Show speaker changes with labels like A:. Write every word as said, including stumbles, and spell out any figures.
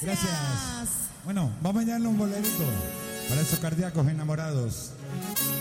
A: Gracias. Bueno, vamos a darle un bolerito para esos cardíacos enamorados.